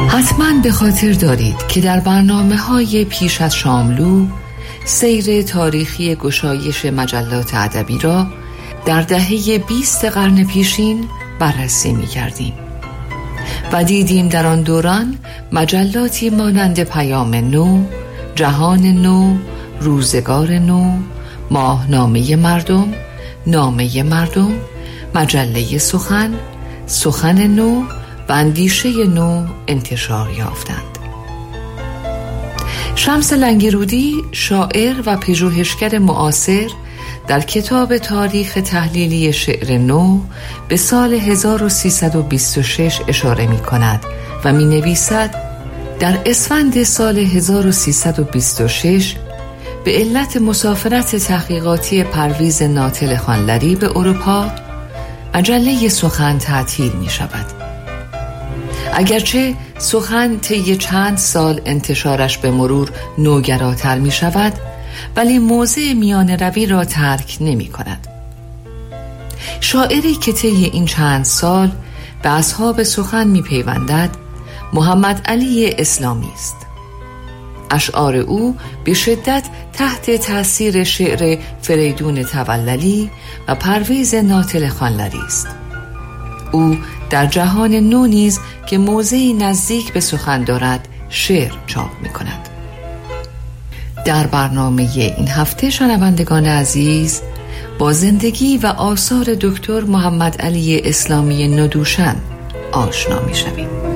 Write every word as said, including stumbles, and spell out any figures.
حتما به خاطر دارید که در برنامه‌های پیش از شاملو سیر تاریخی گشایش مجلات ادبی را در دهه بیست قرن پیشین بررسی می‌کردیم و دیدیم در آن دوران مجلاتی مانند پیام نو، جهان نو، روزگار نو، ماهنامه مردم، نامه مردم، مجله سخن، سخن نو و اندیشه نو انتشار یافتند. شمس لنگرودی، شاعر و پژوهشگر معاصر، در کتاب تاریخ تحلیلی شعر نو به سال هزار و سیصد و بیست و شش اشاره می کند و می نویسد در اسفند سال هزار و سیصد و بیست و شش به علت مسافرت تحقیقاتی پرویز ناطل خانلری به اروپا مجله سخن تعطیل می شود. اگرچه سخن طی چند سال انتشارش به مرور نوگراتر می شود، ولی موضع میان روی را ترک نمی کند. شاعری که طی این چند سال به اصحاب سخن می پیوندد محمد علی اسلامی است. اشعار او به شدت تحت تأثیر شعر فریدون توللی و پرویز ناطل خانلری است. او در جهان نو نیز که موضعی نزدیک به سخن دارد شعر چاپ می کند. در برنامه این هفته شنوندگان عزیز با زندگی و آثار دکتر محمد علی اسلامی ندوشن آشنا می شویم.